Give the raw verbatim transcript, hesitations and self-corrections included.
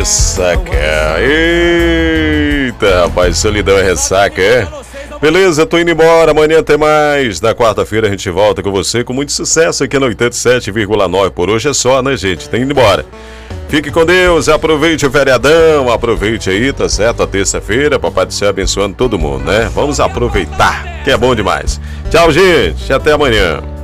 ressaca. Eita, rapaz, solidão é ressaca, é? Beleza, tô indo embora, amanhã tem mais. Na quarta-feira a gente volta com você com muito sucesso aqui no oitenta e sete vírgula nove. Por hoje é só, né, gente? Tem indo embora. Fique com Deus, aproveite o feriadão, aproveite aí, tá certo? A terça-feira, papai do céu abençoando todo mundo, né? Vamos aproveitar, que é bom demais. Tchau, gente, até amanhã.